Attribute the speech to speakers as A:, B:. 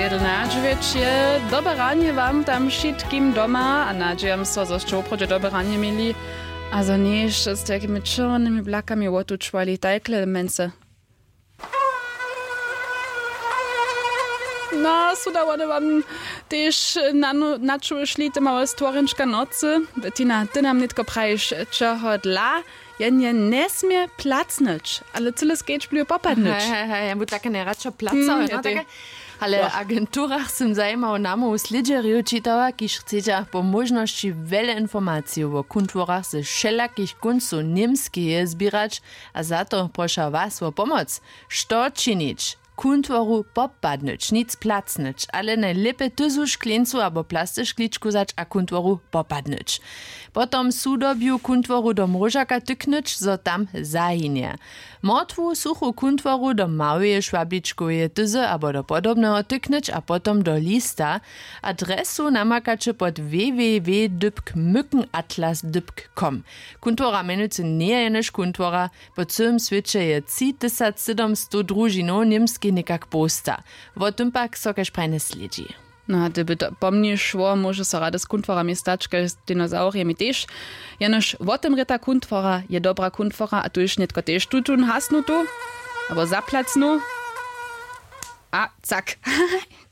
A: 9:15 je dobranie wam tam wszystkim doma, a nadziejem so, że jeszcze oprócz dobranie mieli, a za nie jeszcze z takimi czerwonymi blakami otuczwali tajkle mence. No, sudawano wam też na czuły szli te małe stworenczka nocy. Bettina, ty nam nitko prajesz, czego dla, ja nie smie placnąć, ale tyle sketch bliu popadnąć.
B: Ja by takie nie raczej placał, ale agenturach są zajmował namu slidzeriu czytała, kiż chcecie po możności wiele informacji o kulturach ze wszelakich końców niemskie zbierać, a za to proszę was o pomoc. Co czynić? Kulturu popadnąć, nic placnąć, ale najlepiej tyzu szklincu albo plasty szkliczku zać, a kulturu popadnąć. Potom sudobiu kulturu do mrożaka tyknąć, zo tam zahinie. Motwu suchu kulturu do małej szwabliczkowej tyzy albo do podobnego tyknąć, a potom do lista. Adresu namakacie pod www.mückenatlas.com. Kultura menujcy nie je niż kultura, po całym świecie je 3700 družinov niemskie nekak posta. O tym pak so kaž prajne sledzi.
A: No, gdyby to po mnie szło, może so rada z kuntworami stać, z dinozauriami też. Jenoż o tym ryta kuntwora je dobra kuntwora, a tu już nie tylko też tu tun hasnu tu, aber zaplacnu. A, zack.